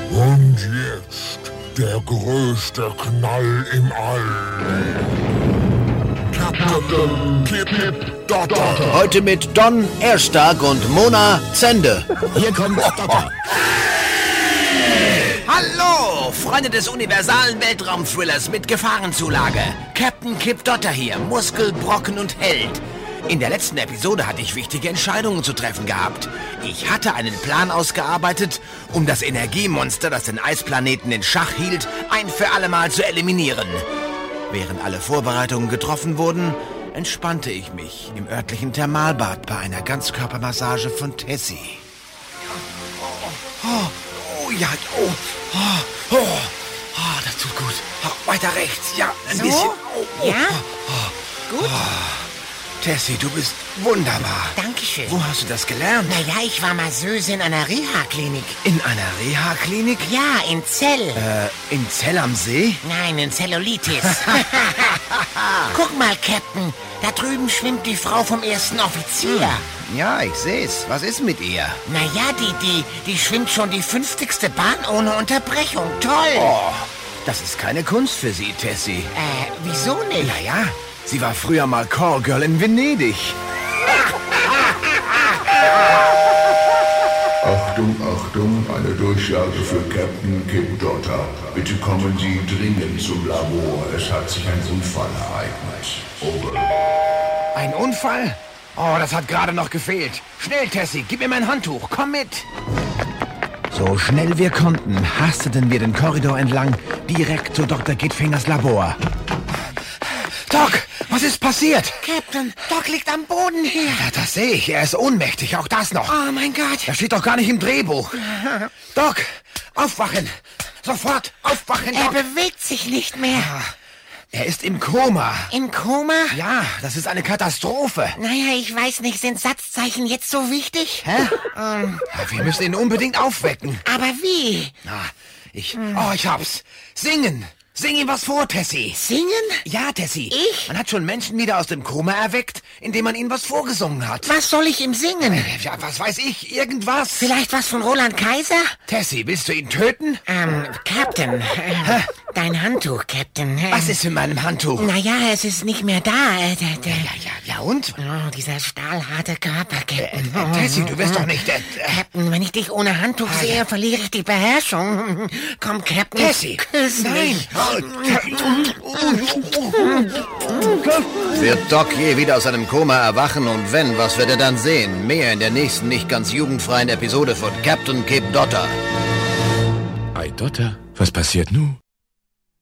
Und jetzt der größte Knall im All. Captain Kip Dotter. Heute mit Don Erstark und Mona Zende. Hier kommt Dotter. Hallo, Freunde des universalen Weltraum-Thrillers mit Gefahrenzulage. Captain Kip Dotter hier, Muskelbrocken und Held. In der letzten Episode hatte ich wichtige Entscheidungen zu treffen gehabt. Ich hatte einen Plan ausgearbeitet, um das Energiemonster, das den Eisplaneten in Schach hielt, ein für allemal zu eliminieren. Während alle Vorbereitungen getroffen wurden, entspannte ich mich im örtlichen Thermalbad bei einer Ganzkörpermassage von Tessie. Oh, ja, das tut gut. Weiter rechts, ja, ein bisschen. Ja? Gut. Tessie, du bist wunderbar. Dankeschön. Wo hast du das gelernt? Naja, ich war Masseuse in einer Reha-Klinik. In einer Reha-Klinik? Ja, in Zell. In Zell am See? Nein, in Zellulitis. Guck mal, Captain. Da drüben schwimmt die Frau vom ersten Offizier. Ja, ich seh's. Was ist mit ihr? Naja, die schwimmt schon die 50. Bahn ohne Unterbrechung. Toll. Oh, das ist keine Kunst für sie, Tessie. Wieso nicht? Naja, sie war früher mal Callgirl in Venedig. Achtung, Achtung, eine Durchsage für Captain Kip Dotter. Bitte kommen Sie dringend zum Labor. Es hat sich ein Unfall ereignet. Over. Ein Unfall? Oh, das hat gerade noch gefehlt. Schnell, Tessie, gib mir mein Handtuch. Komm mit. So schnell wir konnten, hasteten wir den Korridor entlang, direkt zu Dr. Gitfingers Labor. Doc, was ist passiert? Captain, Doc liegt am Boden hier. Ja, das sehe ich. Er ist ohnmächtig, auch das noch. Oh, mein Gott. Das steht doch gar nicht im Drehbuch. Doc, aufwachen. Sofort aufwachen, Er Doc. bewegt sich nicht mehr. Er ist im Koma. Im Koma? Ja, das ist eine Katastrophe. Naja, ich weiß nicht, sind Satzzeichen jetzt so wichtig? Hä? Wir müssen ihn unbedingt aufwecken. Aber wie? Ich hab's. Singen. Sing ihm was vor, Tessie. Singen? Ja, Tessie. Ich? Man hat schon Menschen wieder aus dem Koma erweckt, indem man ihnen was vorgesungen hat. Was soll ich ihm singen? Ja, was weiß ich, irgendwas. Vielleicht was von Roland Kaiser? Tessie, willst du ihn töten? Captain. Dein Handtuch, Captain. Was ist in meinem Handtuch? Naja, es ist nicht mehr da. Ja, und? Oh, dieser stahlharte Körper, Captain. Tessie, du wirst doch nicht... Captain, wenn ich dich ohne Handtuch sehe, verliere ich die Beherrschung. Komm, Captain. Tessie. Küss Nein. mich. Wird Doc je wieder aus seinem Koma erwachen und wenn, was wird er dann sehen? Mehr in der nächsten nicht ganz jugendfreien Episode von Captain Kip Dotter. Ei, Dotter, was passiert nun?